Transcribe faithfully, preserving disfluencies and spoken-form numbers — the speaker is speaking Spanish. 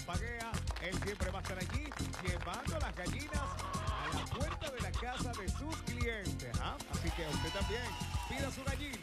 paguea, él siempre va a estar allí llevando las gallinas a la puerta de la casa de sus clientes. ¿Ah? Así que usted también pida su gallina